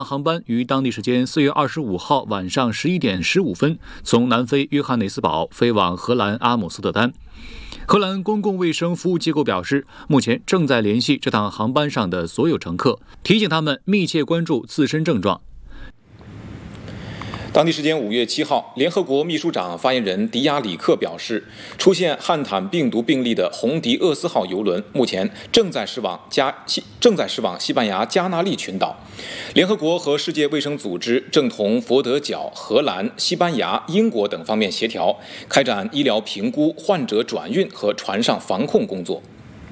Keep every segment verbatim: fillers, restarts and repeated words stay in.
航班于当地时间四月二十五号晚上十一点十五分从南非约翰内斯堡飞往荷兰阿姆斯特丹。荷兰公共卫生服务机构表示，目前正在联系这趟航班上的所有乘客，提醒他们密切关注自身症状。 当地时间五月七号，联合国秘书长发言人迪亚里克表示，出现汉坦病毒病例的红迪厄斯号邮轮目前正在驶往加西正在驶往西班牙加那利群岛。联合国和世界卫生组织正同佛得角、荷兰、西班牙、英国等方面协调，开展医疗评估、患者转运和船上防控工作。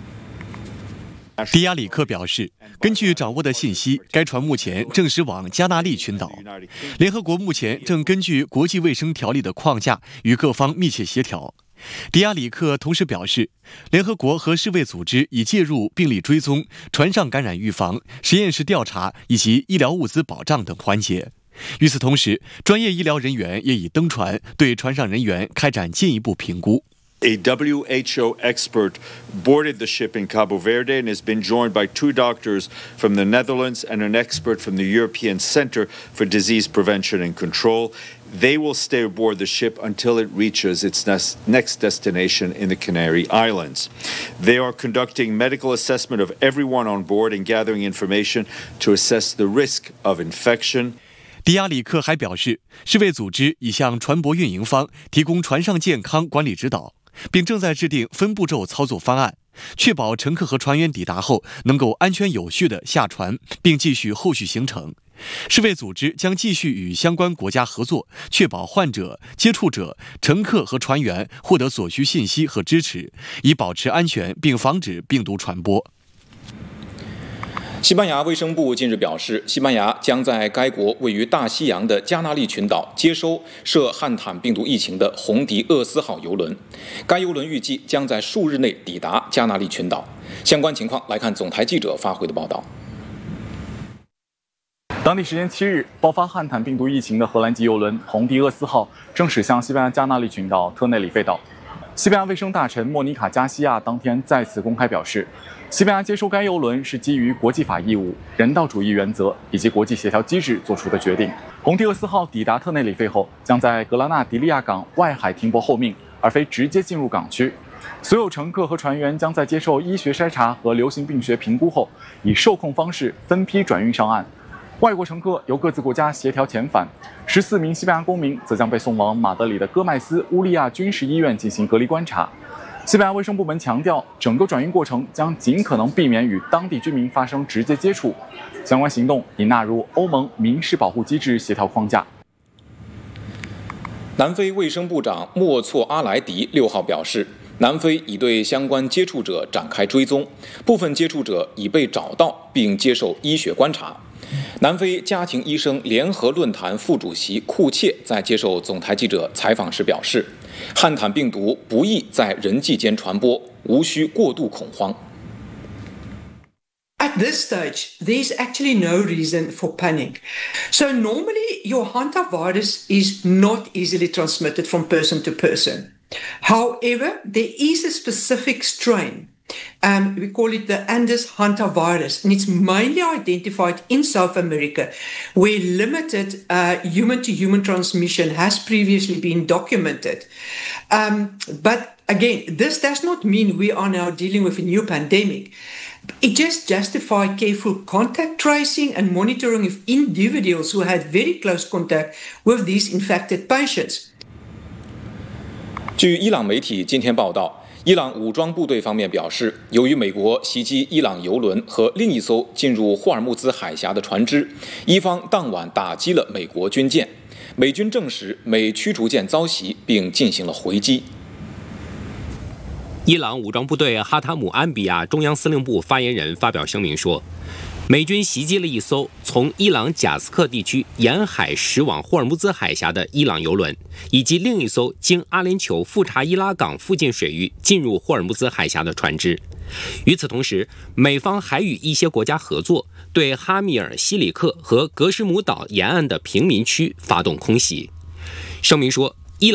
迪亚里克表示，根据掌握的信息，该船目前正驶往加那利群岛。联合国目前正根据国际卫生条例的框架与各方密切协调。迪亚里克同时表示，联合国和世卫组织已介入病例追踪、船上感染预防、实验室调查以及医疗物资保障等环节。与此同时，专业医疗人员也已登船，对船上人员开展进一步评估。 A W H O expert boarded the ship in Cabo Verde and has been joined by two doctors from the Netherlands and an expert from the European Centre for Disease Prevention and Control. They will stay aboard the ship until it reaches its next destination in the Canary Islands. They are conducting medical assessment of everyone on board and gathering information to assess the risk of infection. 迪亚里克还表示，世卫组织已向船舶运营方提供船上健康管理指导，并正在制定分步骤操作方案，确保乘客和船员抵达后能够安全有序地下船，并继续后续行程。世卫组织将继续与相关国家合作，确保患者、接触者、乘客和船员获得所需信息和支持，以保持安全并防止病毒传播。 西班牙卫生部近日表示，西班牙将在该国位于大西洋的加那利群岛接收涉汉坦病毒疫情的红迪厄斯号邮轮。该邮轮预计将在数日内抵达加那利群岛。相关情况来看总台记者发回的报道。 当地时间七日，爆发汉坦病毒疫情的荷兰籍邮轮红迪厄斯号正驶向西班牙加那利群岛特内里费岛。西班牙卫生大臣莫妮卡·加西亚当天再次公开表示，西班牙接收该邮轮是基于国际法义务、人道主义原则以及国际协调机制做出的决定。红迪厄斯号抵达特内里费后，将在格拉纳迪利亚港外海停泊候命，而非直接进入港区。所有乘客和船员将在接受医学筛查和流行病学评估后，以受控方式分批转运上岸。外国乘客由各自国家协调遣返，十四名西班牙公民则将被送往马德里的戈麦斯乌利亚军事医院进行隔离观察。西班牙卫生部门强调，整个转运过程将尽可能避免与当地居民发生直接接触，相关行动已纳入欧盟民事保护机制协调框架。 南非卫生部长莫措阿莱迪六号表示，南非已对相关接触者展开追踪，部分接触者已被找到并接受医学观察。南非家庭医生联合论坛副主席库切在接受总台记者采访时表示，汉坦病毒不易在人际间传播，无需过度恐慌。 At this stage, there's actually no reason for panic. So normally your hantavirus is not easily transmitted from person to person. However, there is a specific strain. Um, we call it the Andes hantavirus, and it's mainly identified in South America, where limited uh, human-to-human transmission has previously been documented. Um, but again, this does not mean we are now dealing with a new pandemic. It just justifies careful contact tracing and monitoring of individuals who had very close contact with these infected patients. 据伊朗媒体今天报道，伊朗武装部队方面表示，由于美国袭击伊朗油轮和另一艘进入霍尔木兹海峡的船只，伊方当晚打击了美国军舰。美军证实美驱逐舰遭袭，并进行了回击。 伊朗武装部队哈塔姆安比亚中央司令部发言人发表声明说，美军袭击了一艘从伊朗贾斯克地区沿海驶往霍尔木兹海峡的伊朗油轮，以及另一艘经阿联酋富查伊拉港附近水域进入霍尔木兹海峡的船只。与此同时，美方还与一些国家合作，对哈米尔西里克和格什姆岛沿岸的平民区发动空袭。声明说，